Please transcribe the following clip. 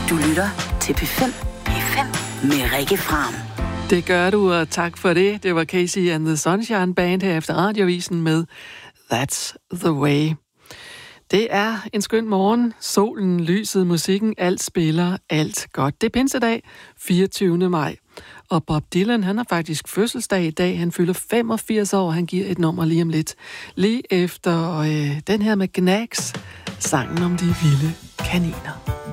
Du lytter til P5. P5 med Rikke Fram. Det gør du, og tak for det. Det var Casey and the Sunshine Band her efter Radiovisen med That's the Way. Det er en skøn morgen. Solen, lyset, musikken, alt spiller, alt godt. Det er pinsedag, 24. maj. Og Bob Dylan, han har faktisk fødselsdag i dag. Han fylder 85 år. Han giver et nummer lige om lidt. Lige efter den her med Gnags, sangen om de vilde kaniner.